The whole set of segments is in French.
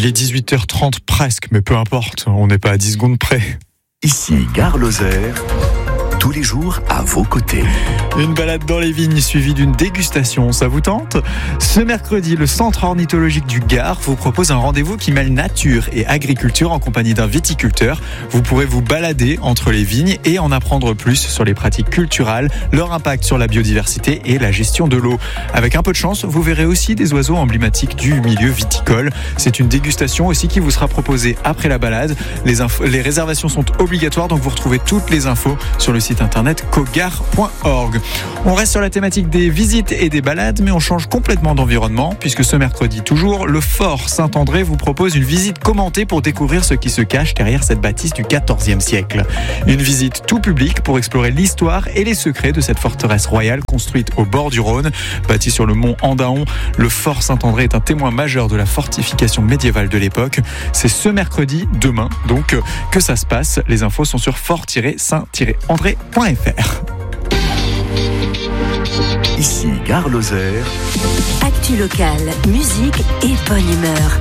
Il est 18h30 presque, mais peu importe, on n'est pas à 10 secondes près. Ici, Gare Lozère, tous les jours à vos côtés. Une balade dans les vignes suivie d'une dégustation, ça vous tente ? Ce mercredi, le Centre ornithologique du Gard vous propose un rendez-vous qui mêle nature et agriculture en compagnie d'un viticulteur. Vous pourrez vous balader entre les vignes et en apprendre plus sur les pratiques culturales, leur impact sur la biodiversité et la gestion de l'eau. Avec un peu de chance, vous verrez aussi des oiseaux emblématiques du milieu viticole. C'est une dégustation aussi qui vous sera proposée après la balade. Les réservations sont obligatoires, donc vous retrouvez toutes les infos sur le site internet cogard.org. On reste sur la thématique des visites et des balades, mais on change complètement d'environnement, puisque ce mercredi toujours, le Fort Saint-André vous propose une visite commentée pour découvrir ce qui se cache derrière cette bâtisse du XIVe siècle. Une visite tout public pour explorer l'histoire et les secrets de cette forteresse royale construite au bord du Rhône. Bâtie sur le mont Andaon, le Fort Saint-André est un témoin majeur de la fortification médiévale de l'époque. C'est ce mercredi, demain, donc, que ça se passe. Les infos sont sur fort-saint-andré.fr. Ici, Gare Lozère. Actu locale, musique et bonne humeur.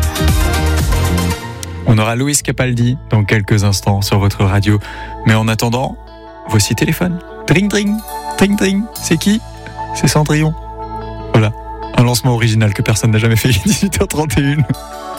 On aura Louis Capaldi dans quelques instants sur votre radio. Mais en attendant, voici téléphone. Dring, dring, dring, dring. C'est qui ? C'est Cendrillon. Voilà, un lancement original que personne n'a jamais fait. 18h31.